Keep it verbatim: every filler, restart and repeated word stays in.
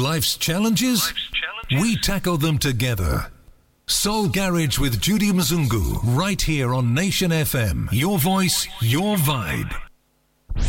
Life's challenges? Life's challenges? We tackle them together. Soul Garage with Judy Mzungu, right here on Nation F M. Your voice, your vibe.